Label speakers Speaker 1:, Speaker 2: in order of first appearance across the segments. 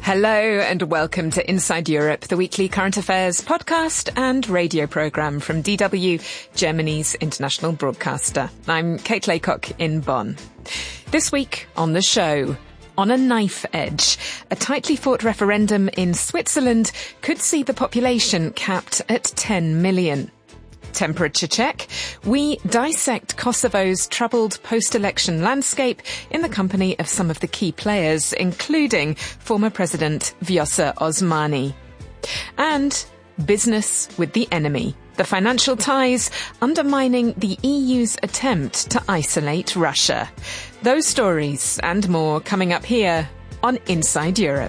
Speaker 1: Hello and welcome to Inside Europe, the weekly current affairs podcast and radio programme from DW, Germany's international broadcaster. I'm Kate Laycock in Bonn. This week on the show, on a knife edge, a tightly fought referendum in Switzerland could see the population capped at 10 million. Temperature check. We dissect Kosovo's troubled post-election landscape in the company of some of the key players, including former President Vjosa Osmani. And business with the enemy. The financial ties undermining the EU's attempt to isolate Russia. Those stories and more coming up here on Inside Europe.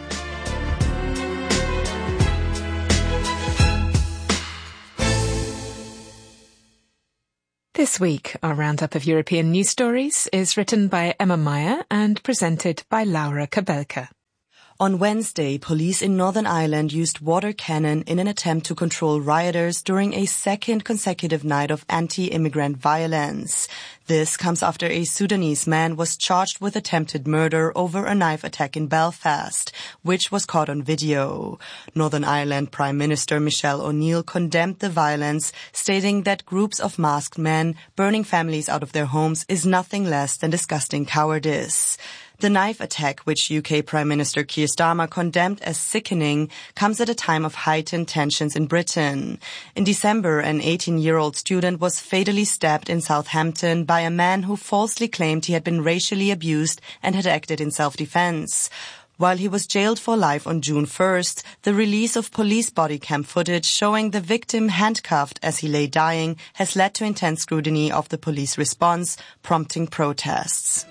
Speaker 1: This week, our roundup of European news stories is written by Emma Meyer and presented by Laura Kabelka.
Speaker 2: On Wednesday, police in Northern Ireland used water cannon in an attempt to control rioters during a second consecutive night of anti-immigrant violence. This comes after a Sudanese man was charged with attempted murder over a knife attack in Belfast, which was caught on video. Northern Ireland Prime Minister Michelle O'Neill condemned the violence, stating that groups of masked men burning families out of their homes is nothing less than disgusting cowardice. The knife attack, which UK Prime Minister Keir Starmer condemned as sickening, comes at a time of heightened tensions in Britain. In December, an 18-year-old student was fatally stabbed in Southampton by a man who falsely claimed he had been racially abused and had acted in self-defense. While he was jailed for life on June 1st, the release of police body cam footage showing the victim handcuffed as he lay dying has led to intense scrutiny of the police response, prompting protests.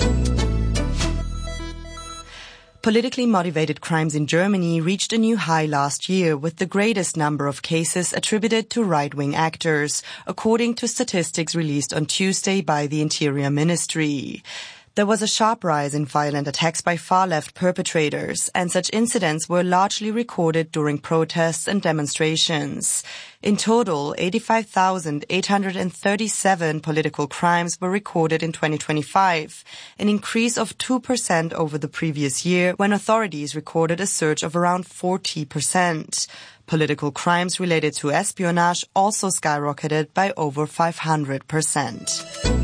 Speaker 2: Politically motivated crimes in Germany reached a new high last year, with the greatest number of cases attributed to right-wing actors, according to statistics released on Tuesday by the Interior Ministry. There was a sharp rise in violent attacks by far-left perpetrators, and such incidents were largely recorded during protests and demonstrations. In total, 85,837 political crimes were recorded in 2025, an increase of 2% over the previous year, when authorities recorded a surge of around 40%. Political crimes related to espionage also skyrocketed by over 500%.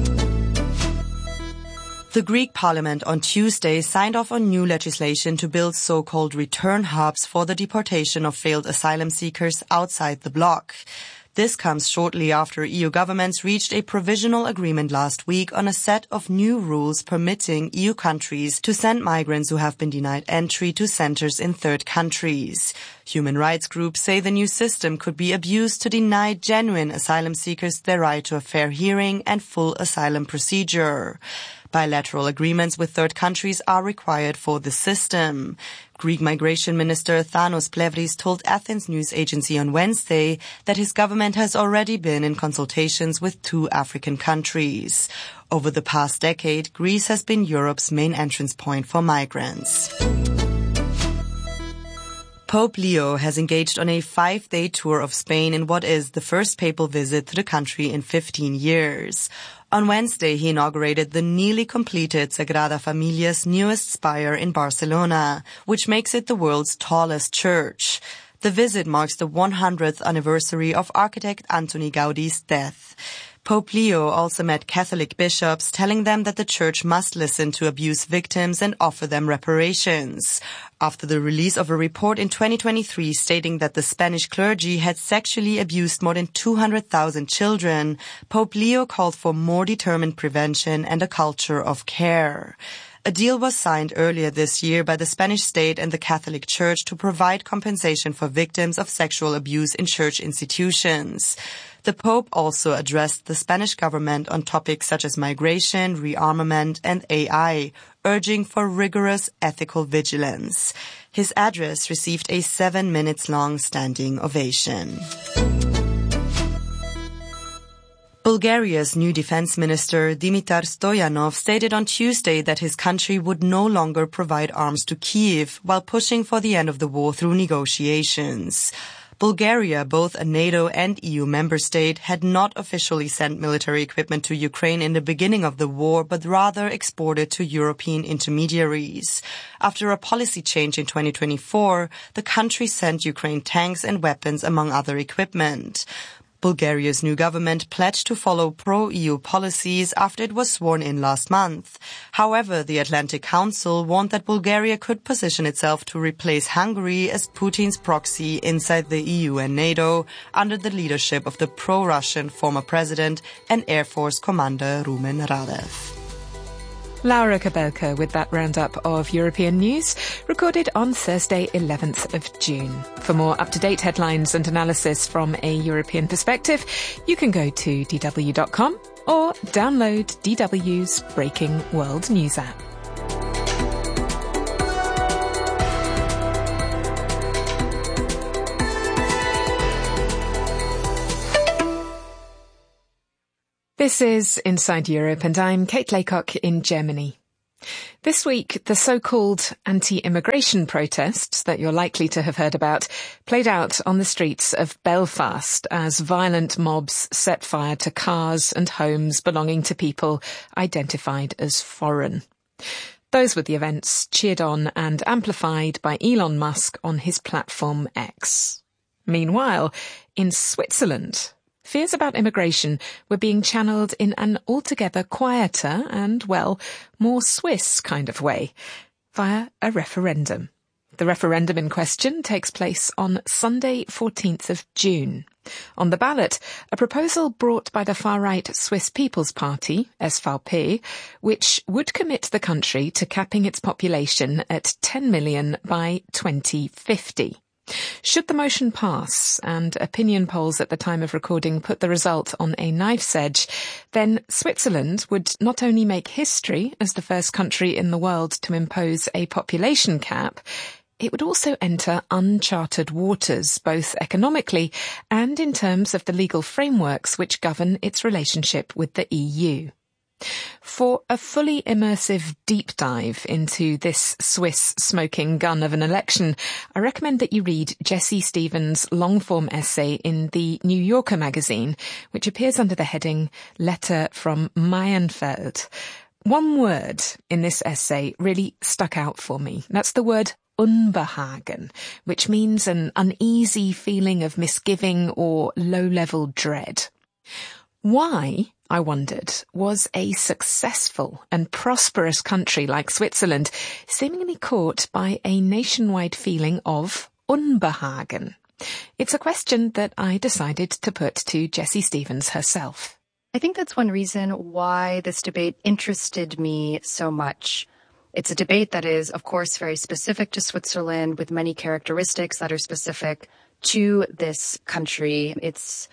Speaker 2: The Greek parliament on Tuesday signed off on new legislation to build so-called return hubs for the deportation of failed asylum seekers outside the bloc. This comes shortly after EU governments reached a provisional agreement last week on a set of new rules permitting EU countries to send migrants who have been denied entry to centers in third countries. Human rights groups say the new system could be abused to deny genuine asylum seekers their right to a fair hearing and full asylum procedure. Bilateral agreements with third countries are required for the system. Greek Migration Minister Thanos Plevris told Athens news agency on Wednesday that his government has already been in consultations with 2 African countries. Over the past decade, Greece has been Europe's main entrance point for migrants. Pope Leo has engaged on a 5-day tour of Spain in what is the first papal visit to the country in 15 years. On Wednesday, he inaugurated the nearly completed Sagrada Familia's newest spire in Barcelona, which makes it the world's tallest church. The visit marks the 100th anniversary of architect Antoni Gaudi's death. Pope Leo also met Catholic bishops, telling them that the church must listen to abuse victims and offer them reparations. After the release of a report in 2023 stating that the Spanish clergy had sexually abused more than 200,000 children, Pope Leo called for more determined prevention and a culture of care. A deal was signed earlier this year by the Spanish state and the Catholic Church to provide compensation for victims of sexual abuse in church institutions. The Pope also addressed the Spanish government on topics such as migration, rearmament, and AI, urging for rigorous ethical vigilance. His address received a 7 minutes long standing ovation. Bulgaria's new defense minister, Dimitar Stoyanov, stated on Tuesday that his country would no longer provide arms to Kyiv while pushing for the end of the war through negotiations. Bulgaria, both a NATO and EU member state, had not officially sent military equipment to Ukraine in the beginning of the war, but rather exported to European intermediaries. After a policy change in 2024, the country sent Ukraine tanks and weapons, among other equipment. Bulgaria's new government pledged to follow pro-EU policies after it was sworn in last month. However, the Atlantic Council warned that Bulgaria could position itself to replace Hungary as Putin's proxy inside the EU and NATO under the leadership of the pro-Russian former president and Air Force Commander Rumen Radev.
Speaker 1: Laura Kabelka with that roundup of European news, recorded on Thursday, 11th of June. For more up-to-date headlines and analysis from a European perspective, you can go to dw.com or download DW's Breaking World News app. This is Inside Europe, and I'm Kate Laycock in Germany. This week, the so-called anti-immigration protests that you're likely to have heard about played out on the streets of Belfast as violent mobs set fire to cars and homes belonging to people identified as foreign. Those were the events cheered on and amplified by Elon Musk on his platform X. Meanwhile, in Switzerland, fears about immigration were being channeled in an altogether quieter and, well, more Swiss kind of way, via a referendum. The referendum in question takes place on Sunday, 14th of June. On the ballot, a proposal brought by the far-right Swiss People's Party, SVP, which would commit the country to capping its population at 10 million by 2050. Should the motion pass, and opinion polls at the time of recording put the result on a knife's edge, then Switzerland would not only make history as the first country in the world to impose a population cap, it would also enter uncharted waters, both economically and in terms of the legal frameworks which govern its relationship with the EU. For a fully immersive deep dive into this Swiss smoking gun of an election, I recommend that you read Jessie Stevens' long-form essay in the New Yorker magazine, which appears under the heading Letter from Mayenfeld. One word in this essay really stuck out for me. That's the word Unbehagen, which means an uneasy feeling of misgiving or low-level dread. Why, I wondered, was a successful and prosperous country like Switzerland seemingly caught by a nationwide feeling of Unbehagen? It's a question that I decided to put to Jessie Stevens herself.
Speaker 3: I think that's one reason why this debate interested me so much. It's a debate that is, of course, very specific to Switzerland, with many characteristics that are specific to this country. It's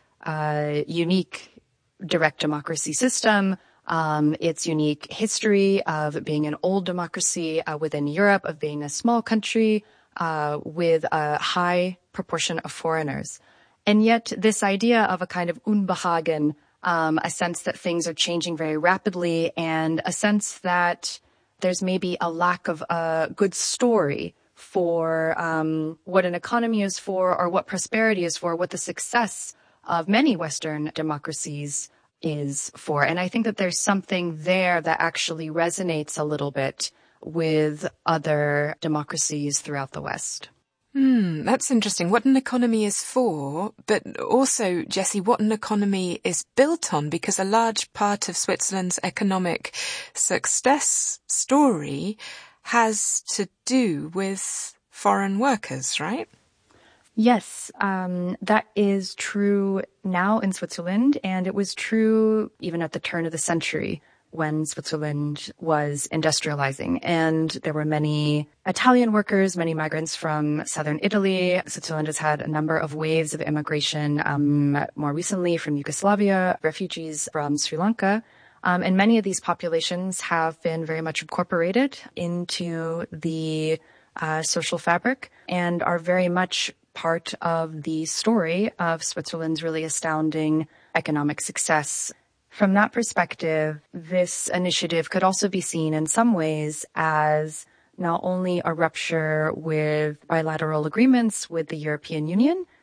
Speaker 3: unique direct democracy system, its unique history of being an old democracy within Europe, of being a small country with a high proportion of foreigners. And yet this idea of a kind of Unbehagen, a sense that things are changing very rapidly, and a sense that there's maybe a lack of a good story for what an economy is for, or what prosperity is for, what the success of many Western democracies is for. And I think that there's something there that actually resonates a little bit with other democracies throughout the West.
Speaker 1: That's interesting. What an economy is for, but also, Jessie, what an economy is built on, because a large part of Switzerland's economic success story has to do with foreign workers, right?
Speaker 3: Yes, that is true now in Switzerland, and it was true even at the turn of the century when Switzerland was industrializing. And there were many Italian workers, many migrants from southern Italy. Switzerland has had a number of waves of immigration, more recently from Yugoslavia, refugees from Sri Lanka. And many of these populations have been very much incorporated into the social fabric and are very much part of the story of Switzerland's really astounding economic success. From that perspective, this initiative could also be seen in some ways as not only a rupture with bilateral agreements with the European Union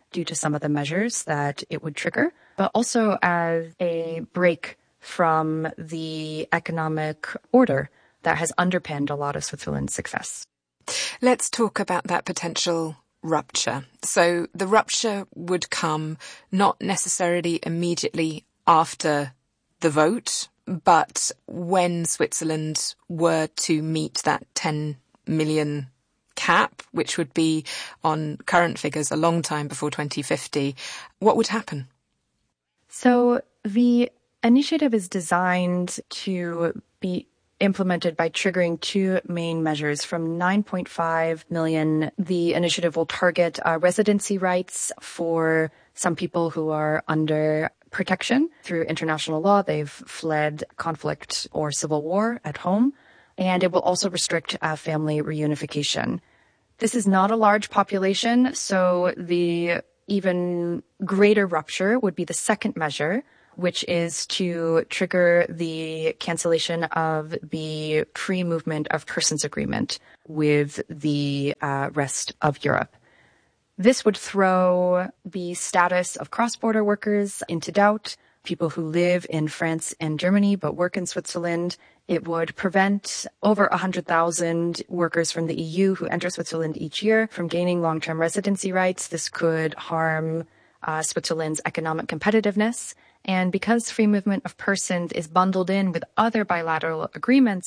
Speaker 3: due to some of the measures that it would trigger, but also as a break from the economic order that has underpinned a lot of Switzerland's success.
Speaker 1: Let's talk about that potential rupture. So the rupture would come not necessarily immediately after the vote, but when Switzerland were to meet that 10 million cap, which would be on current figures a long time before 2050, what would happen?
Speaker 3: So the initiative is designed to be implemented by triggering two main measures. From 9.5 million, the initiative will target residency rights for some people who are under protection through international law. They've fled conflict or civil war at home. And it will also restrict family reunification. This is not a large population, so the even greater rupture would be the second measure, which is to trigger the cancellation of the free movement of persons agreement with the rest of Europe. This would throw the status of cross-border workers into doubt, people who live in France and Germany but work in Switzerland. It would prevent over 100,000 workers from the EU who enter Switzerland each year from gaining long-term residency rights. This could harm Switzerland's economic competitiveness. And because free movement of persons is bundled in with other bilateral agreements